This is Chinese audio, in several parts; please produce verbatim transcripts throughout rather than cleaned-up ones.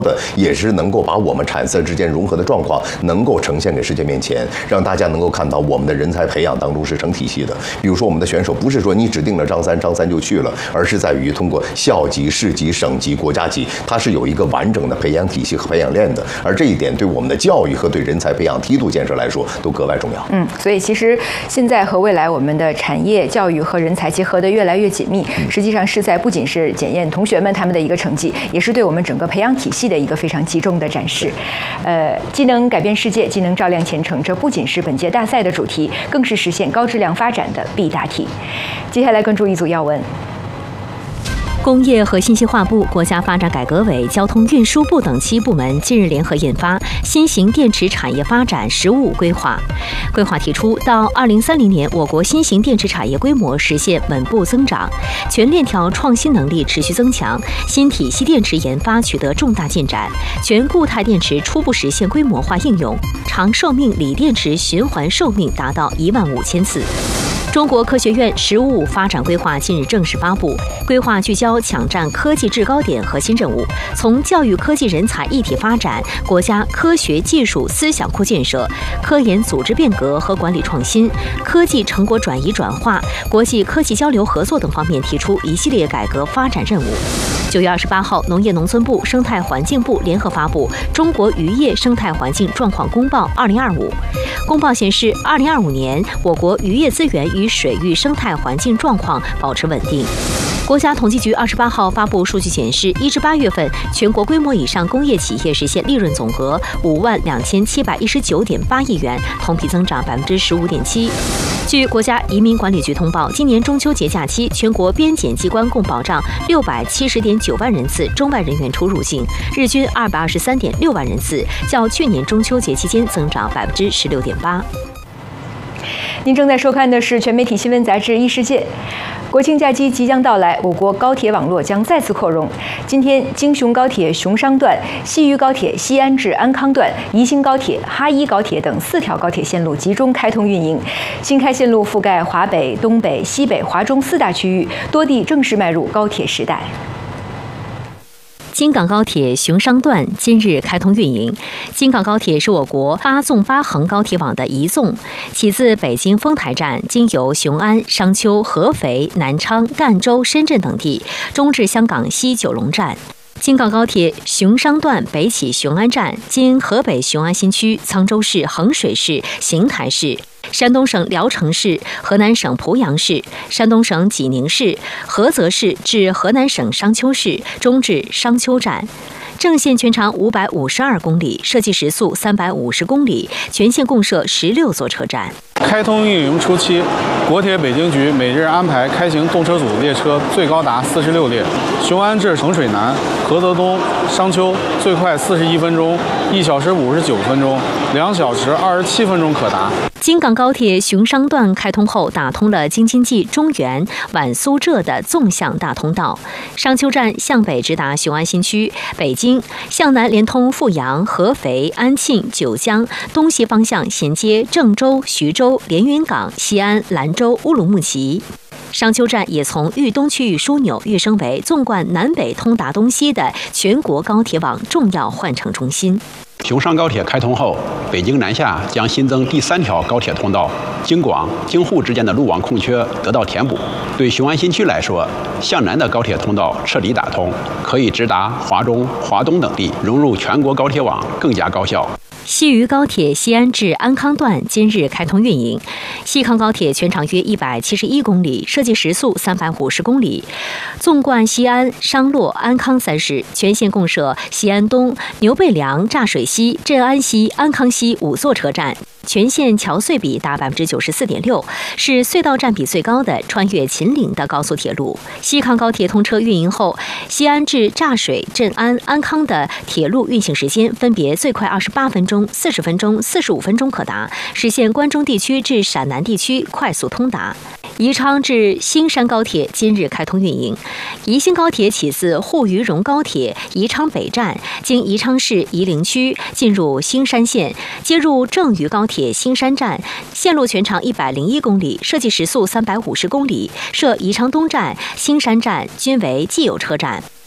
的也是能够把我们产色之间融合的状况能够呈现给世界面前，让大家能够看到我们的人才培养当中是成体系的。比如说我们的选手不是说你指定了张三，张三就去了，而是在于通过校级、市级、省级、国家级，它是有一个完整的培养体系和培养链的。而这一点对我们的教育和对人才培养梯度建设来说都格外重要。 嗯，所以其实现在和未来我们的产业、教育和人才结合的越来越紧密，实际上是在不仅是检验同学们他们的一个成绩，也是对我们整个培养体系的一个非常集中的展示。呃，技能改变世界，技能照亮前程，这不仅是本届大赛的主题，更是实现高质量发展的必答题。接下来关注一组要闻。 工业和信息化部、国家发展改革委、交通运输部等七部门近日联合印发《新型电池产业发展“十五五”规划》。规划提出，到二零三零年，我国新型电池产业规模实现稳步增长，全链条创新能力持续增强，新体系电池研发取得重大进展，全固态电池初步实现规模化应用，长寿命锂电池循环寿命达到一万五千次。中国科学院“十五五”发展规划近日正式发布，规划聚焦抢占科技制高点核心任务，从教育科技人才一体发展、国家科学技术思想库建设、科研组织变革和管理创新、科技成果转移转化、国际科技交流合作等方面提出一系列改革发展任务。九月二十八号，农业农村部、生态环境部联合发布《中国渔业生态环境状况公报（二零二五）》。公报显示，二零二五年我国渔业资源与水域生态环境状况保持稳定。国家统计局二十八号发布数据显示，一至八月份全国规模以上工业企业实现利润总额五万两千七百一十九点八亿元，同比增长百分之十五点七。据国家移民管理局通报，今年中秋节假期，全国边检机关共保障六百七十点九万人次中外人员出入境，日均二百二十三点六万人次，较去年中秋节期间增长百分之十六点八。 您正在收看的是全媒体新闻杂志《一世界》。国庆假期即将到来，我国高铁网络将再次扩容。今天，京雄高铁雄商段、西渝高铁西安至安康段、宜兴高铁、哈伊高铁等四条高铁线路集中开通运营。新开线路覆盖华北、东北、西北、华中四大区域，多地正式迈入高铁时代。 京港高铁雄商段今日开通运营。京港高铁是我国八纵八横高铁网的一纵，起自北京丰台站，经由雄安、商丘、合肥、南昌、赣州、深圳等地，终至香港西九龙站。京港高铁雄商段北起雄安站，经河北雄安新区、沧州市、衡水市、邢台市、山东省聊城市、河南省濮阳市、山东省济宁市、菏泽市至河南省商丘市，终至商丘站。正线全长五百五十二公里，设计时速三百五十公里，全线共设十六座车站。 开通运营初期，国铁北京局每日安排开行动车组列车最高达四十六列，雄安至衡水南、菏泽东、商丘最快四十一分钟，一小时五十九分钟，两小时二十七分钟可达。 京港高铁雄商段开通后，打通了京津冀、中原、皖苏浙的纵向大通道。商丘站向北直达雄安新区、北京，向南连通阜阳、合肥、安庆、九江，东西方向衔接郑州、徐州、连云港、西安、兰州、乌鲁木齐。商丘站也从豫东区域枢纽跃升为纵贯南北通达东西的全国高铁网重要换乘中心。 雄商高铁开通后，北京南下将新增第三条高铁通道，京广、京沪之间的路网空缺得到填补。对雄安新区来说，向南的高铁通道彻底打通，可以直达华中、华东等地，融入全国高铁网更加高效。 西渝高铁西安至安康段今日开通运营。西康高铁全长约一百七十一公里，设计时速三百五十公里，纵贯西安、商洛、安康三市，全线共设西安东、牛背梁、柞水西、镇安西、安康西五座车站。全线桥隧比达百分之九十四点六，是隧道占比最高的穿越秦岭的高速铁路。西康高铁通车运营后，西安至柞水、镇安、安康的铁路运行时间分别最快二十八分钟、四十分钟、四十五分钟可达，实现关中地区至陕南地区快速通达。宜昌至兴山高铁今日开通运营。宜兴高铁起自沪渝蓉高铁宜昌北站，经宜昌市夷陵区进入兴山县，接入郑渝高铁兴山站，线路全长一百零一公里，设计时速三百五十公里，设宜昌东站、兴山站均为既有车站。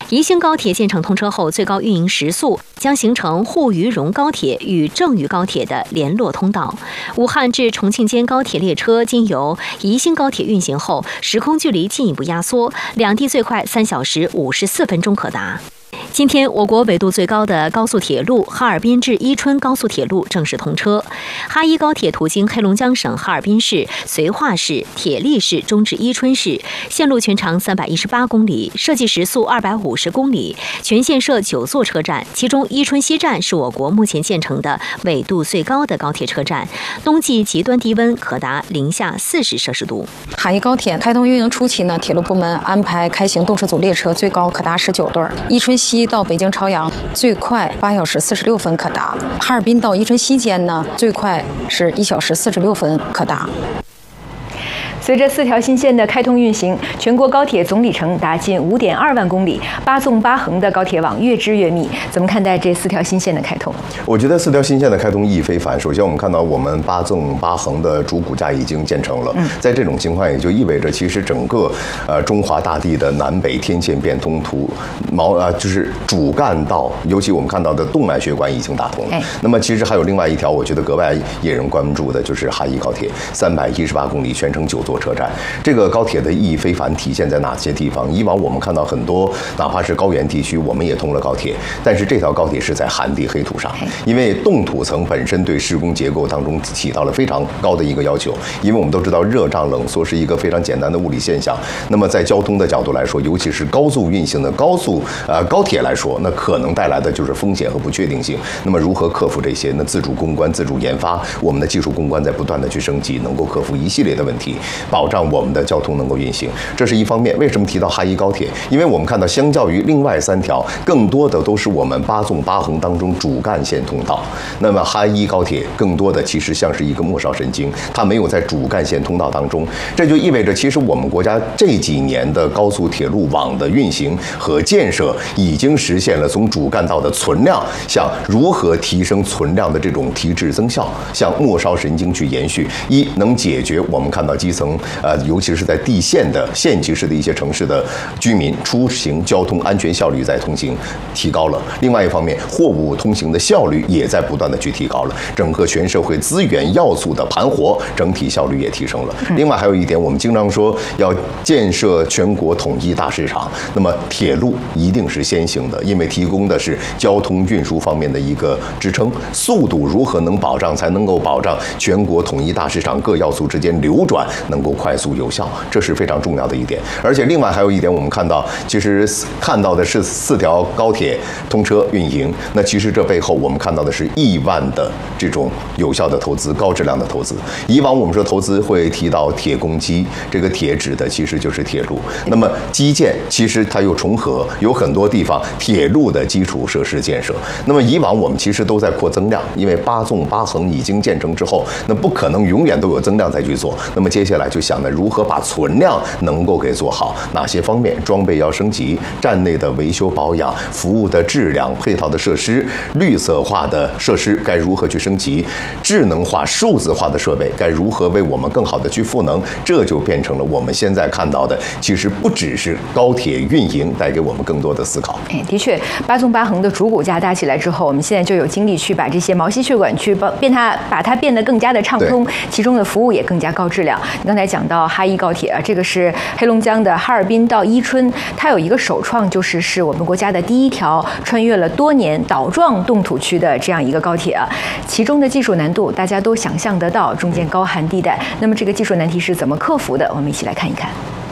宜兴高铁建成通车后，最高运营时速将形成沪渝蓉高铁与郑渝高铁的联络通道。武汉至重庆间高铁列车经由宜兴高铁运行后，时空距离进一步压缩，两地最快三小时五十四分钟可达。今天，我国纬度最高的高速铁路哈尔滨至伊春高速铁路正式通车。哈一高铁途经黑龙江省哈尔滨市、绥化市、铁力市中至伊春市，线路全长三百一十八公里，设计时速二百五十公里，全线设九座车站，其中伊春西站是我国目前建成的纬度最高的高铁车站，冬季极端低温可达零下四十摄氏度。 哈一高铁开通运营初期呢，铁路部门安排开行动车组列车最高可达十九对，伊春西到北京朝阳最快八小时四十六分可达，哈尔滨到伊春西间呢最快是一小时四十六分可达。 随着四条新线的开通运行，全国高铁总里程达近五点二万公里，八纵八横的高铁网越织越密。怎么看待这四条新线的开通？ 我觉得四条新线的开通意义非凡。首先，我们看到我们八纵八横的主骨架已经建成了，嗯、在这种情况也就意味着，其实整个呃中华大地的南北天线变通图毛啊、呃、就是主干道，尤其我们看到的动脉血管已经打通了。哎、那么其实还有另外一条，我觉得格外引人关注的就是哈一高铁，三百一十八公里，全程九座车站。这个高铁的意义非凡体现在哪些地方？以往我们看到很多，哪怕是高原地区，我们也通了高铁，但是这条高铁是在寒地黑土上，因为冻土层本身对施工结构当中起到了非常高的一个要求。因为我们都知道热胀冷缩是一个非常简单的物理现象。那么在交通的角度来说，尤其是高速运行的高速呃高铁来说，那可能带来的就是风险和不确定性。那么如何克服这些？那自主攻关、自主研发，我们的技术攻关在不断的去升级，能够克服一系列的问题，保障我们的交通能够运行，这是一方面。为什么提到哈一高铁？因为我们看到，相较于另外三条，更多的都是我们八纵八横当中主干线通道。那么哈一高铁更多的其实像是一个末梢神经，它没有在主干线通道当中。这就意味着，其实我们国家这几年的高速铁路网的运行和建设，已经实现了从主干道的存量向如何提升存量的这种提质增效，向末梢神经去延续。一能解决我们看到基层呃，尤其是在地县的县级市的一些城市的居民出行交通安全效率在通行提高了。另外一方面，货物通行的效率也在不断的去提高了，整个全社会资源要素的盘活整体效率也提升了。另外还有一点，我们经常说要建设全国统一大市场，那么铁路一定是先行的，因为提供的是交通运输方面的一个支撑。速度如何能保障，才能够保障全国统一大市场各要素之间流转能够快速有效，这是非常重要的一点。而且另外还有一点，我们看到其实看到的是四条高铁通车运营，那其实这背后我们看到的是亿万的这种有效的投资，高质量的投资。以往我们说投资会提到铁公基，这个铁指的其实就是铁路。那么基建其实它又重合，有很多地方铁路的基础设施建设。那么以往我们其实都在扩增量，因为八纵八横已经建成之后，那不可能永远都有增量再去做。那么接下来就想着如何把存量能够给做好，哪些方面装备要升级，站内的维修保养、服务的质量、配套的设施、绿色化的设施该如何去升级，智能化、数字化的设备该如何为我们更好的去赋能，这就变成了我们现在看到的，其实不只是高铁运营带给我们更多的思考。 哎，的确，八纵八横的主骨架搭起来之后，我们现在就有精力去把这些毛细血管去变它，把它变得更加的畅通，其中的服务也更加高质量。你刚才讲到哈一高铁啊，这个是黑龙江的哈尔滨到伊春，它有一个首创，就是是我们国家的第一条穿越了多年岛状冻土区的这样一个高铁啊。其中的技术难度大家都想象得到，中间高寒地带，那么这个技术难题是怎么克服的？我们一起来看一看。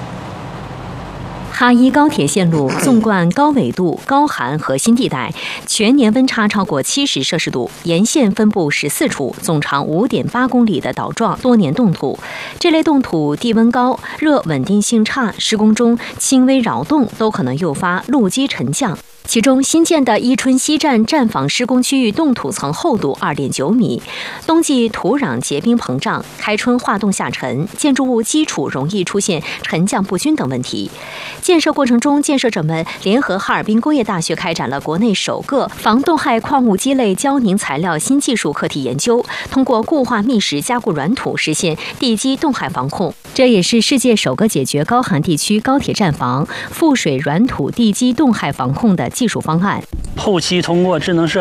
哈一高铁线路纵贯高纬度、高寒核心地带，全年温差超过七十摄氏度，沿线分布十四处，总长五点八公里的岛状多年冻土。这类冻土地温高、热稳定性差，施工中轻微扰动都可能诱发路基沉降。 其中新建的伊春西站站房施工区域冻土层厚度 二点九米，冬季土壤结冰膨胀，开春化冻下沉，建筑物基础容易出现沉降不均等问题。建设过程中，建设者们联合哈尔滨工业大学开展了国内首个防冻害矿物基类胶凝材料新技术课题研究，通过固化密实加固软土实现地基冻害防控。这也是世界首个解决高寒地区高铁站房覆水软土地基冻害防控的技术方案。 后期通过智能设